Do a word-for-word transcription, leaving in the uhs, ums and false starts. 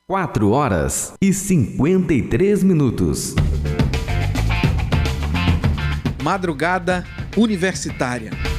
quatro horas e cinquenta e três minutos. Madrugada Universitária.